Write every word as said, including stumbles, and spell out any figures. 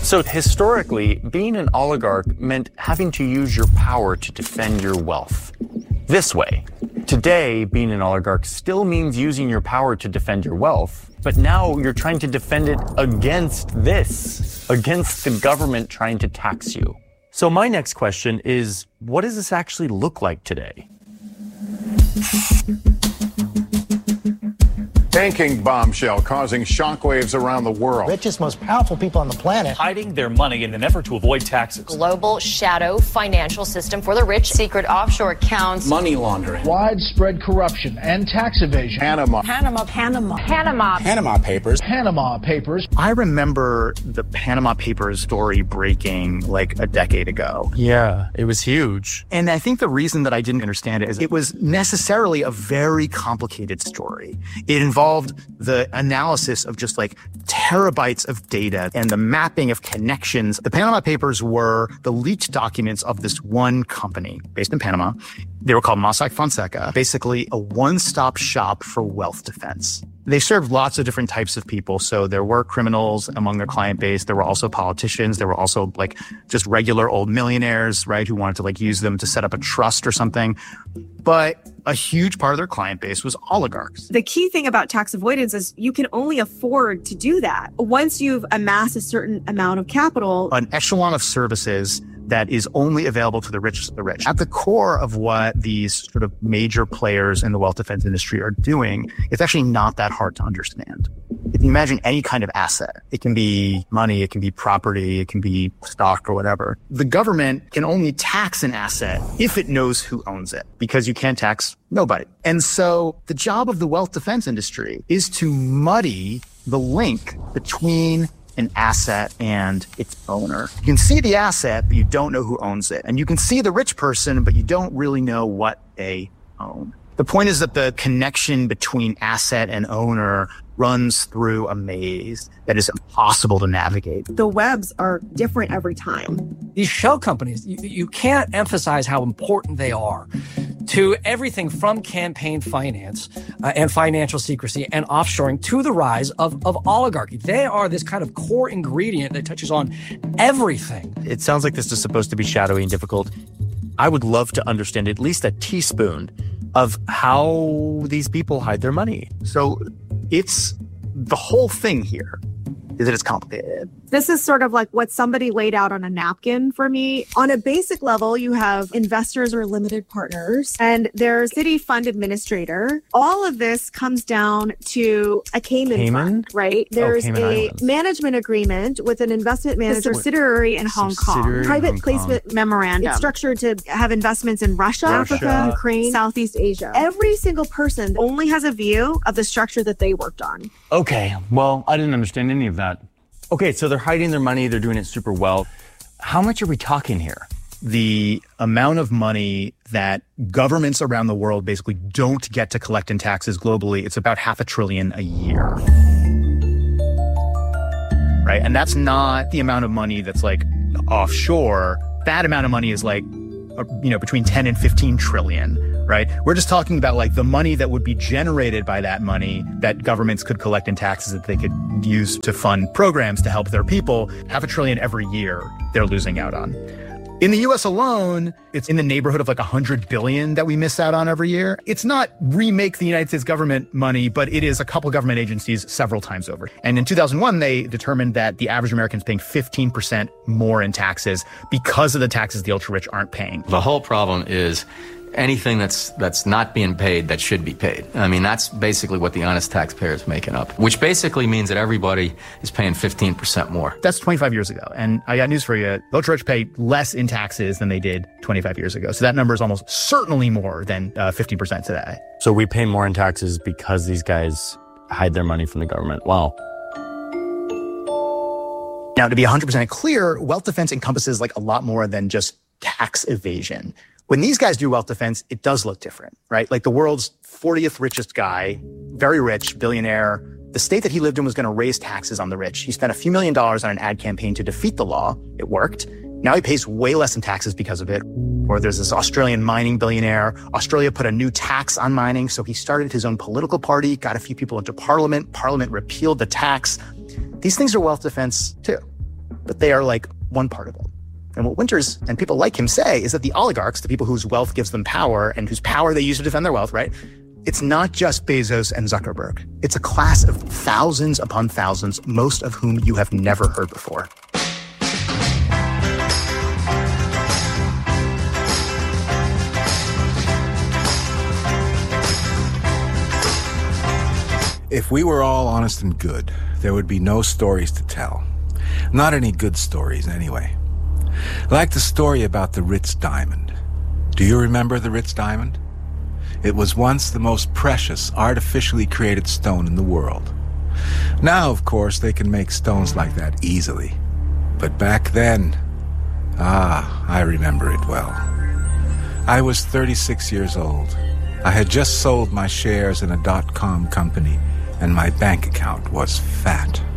So historically, being an oligarch meant having to use your power to defend your wealth. This way. Today, being an oligarch still means using your power to defend your wealth, but now you're trying to defend it against this, against the government trying to tax you. So my next question is, what does this actually look like today? Banking bombshell causing shockwaves around the world. Richest, most powerful people on the planet hiding their money in an effort to avoid taxes. Global shadow financial system for the rich. Secret offshore accounts. Money laundering. Widespread corruption and tax evasion. Panama. Panama. Panama. Panama. Panama Papers. Panama Papers. I remember the Panama Papers story breaking like a decade ago. Yeah, it was huge. And I think the reason that I didn't understand it is it was necessarily a very complicated story. It involved the analysis of just like terabytes of data and the mapping of connections. The Panama Papers were the leaked documents of this one company based in Panama. They were called Mossack Fonseca, basically a one-stop shop for wealth defense. They served lots of different types of people. So there were criminals among their client base. There were also politicians. There were also like just regular old millionaires, right, who wanted to like use them to set up a trust or something. But a huge part of their client base was oligarchs. The key thing about tax avoidance is you can only afford to do that once you've amassed a certain amount of capital. An echelon of services that is only available to the richest of the rich. At the core of what these sort of major players in the wealth defense industry are doing, it's actually not that hard to understand. If you imagine any kind of asset, it can be money, it can be property, it can be stock or whatever. The government can only tax an asset if it knows who owns it, because you can't tax nobody. And so the job of the wealth defense industry is to muddy the link between an asset and its owner. You can see the asset, but you don't know who owns it. And you can see the rich person, but you don't really know what they own. The point is that the connection between asset and owner runs through a maze that is impossible to navigate. The webs are different every time. These shell companies, you, you can't emphasize how important they are to everything from campaign finance uh, and financial secrecy and offshoring to the rise of, of oligarchy. They are this kind of core ingredient that touches on everything. It sounds like this is supposed to be shadowy and difficult. I would love to understand at least a teaspoon of how these people hide their money. So it's the whole thing here is that it's complicated. This is sort of like what somebody laid out on a napkin for me. On a basic level, you have investors or limited partners and there's city fund administrator. All of this comes down to a Cayman, Cayman? fund, right? There's oh, Cayman a Islands. management agreement with an investment manager subsidiary in Hong Subsidiary Kong. Private Hong placement Kong. memorandum. It's structured to have investments in Russia, Russia. Africa, Ukraine, Southeast Asia. Every single person only has a view of the structure that they worked on. Okay, well, I didn't understand any of that. Okay, so they're hiding their money, they're doing it super well. How much are we talking here? The amount of money that governments around the world basically don't get to collect in taxes globally, it's about half a trillion a year. Right? And that's not the amount of money that's like offshore. That amount of money is like, you know, between ten and fifteen trillion, right? We're just talking about like the money that would be generated by that money that governments could collect in taxes that they could use to fund programs to help their people. Half a trillion every year they're losing out on. In the U S alone, it's in the neighborhood of like one hundred billion that we miss out on every year. It's not remake the United States government money, but it is a couple government agencies several times over. And in two thousand one, they determined that the average American is paying fifteen percent more in taxes because of the taxes the ultra-rich aren't paying. The whole problem is anything that's that's not being paid that should be paid. I mean, that's basically what the honest taxpayer is making up, which basically means that everybody is paying fifteen percent more. That's twenty-five years ago. And I got news for you. The ultra-rich pay less in taxes than they did twenty-five years ago. So that number is almost certainly more than uh, fifty percent today. So we pay more in taxes because these guys hide their money from the government. Wow. Now, to be one hundred percent clear, wealth defense encompasses like a lot more than just tax evasion. When these guys do wealth defense, it does look different, right? Like the world's fortieth richest guy, very rich, billionaire. The state that he lived in was going to raise taxes on the rich. He spent a few million dollars on an ad campaign to defeat the law. It worked. Now he pays way less in taxes because of it. Or there's this Australian mining billionaire. Australia put a new tax on mining, so he started his own political party, got a few people into parliament. Parliament repealed the tax. These things are wealth defense too. but they are like one part of it. And what Winters and people like him say is that the oligarchs, the people whose wealth gives them power and whose power they use to defend their wealth, right? It's not just Bezos and Zuckerberg. It's a class of thousands upon thousands, most of whom you have never heard before. If we were all honest and good, there would be no stories to tell. Not any good stories, anyway. Like the story about the Ritz diamond. Do you remember the Ritz diamond? It was once the most precious, artificially created stone in the world. Now, of course, they can make stones like that easily. But back then, ah, I remember it well. I was thirty-six years old. I had just sold my shares in a dot-com company, and my bank account was fat.